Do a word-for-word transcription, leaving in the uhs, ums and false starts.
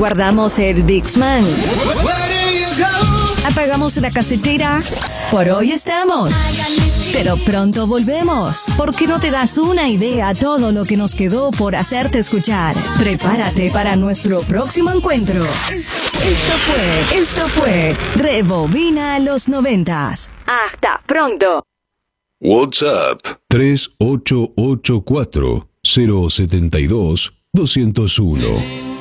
Guardamos el Dixman. Apagamos la casetera. Por hoy estamos. Pero pronto volvemos, porque no te das una idea a todo lo que nos quedó por hacerte escuchar. Prepárate para nuestro próximo encuentro. Esto fue, esto fue Rebobina los noventas. Hasta pronto. WhatsApp tres ocho ocho cuatro cero siete dos dos cero uno.